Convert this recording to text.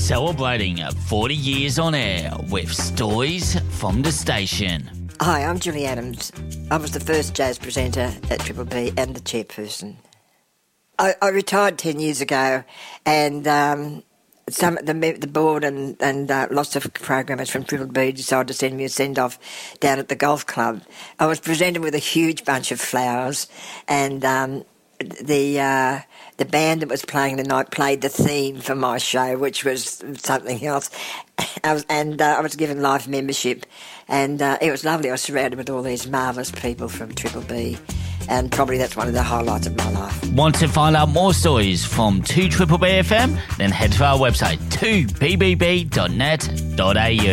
Celebrating 40 years on air with stories from the station. Hi, I'm Julie Adams. I was the first jazz presenter at Triple B and the chairperson. I retired 10 years ago, and the board and lots of programmers from Triple B decided to send me a send-off down at the golf club. I was presented with a huge bunch of flowers, and the band that was playing the night played the theme for my show, which was something else. I was given life membership, and it was lovely. I was surrounded with all these marvellous people from Triple B, and probably that's one of the highlights of my life. Want to find out more stories from 2BBB FM? Then head to our website 2bbb.net.au.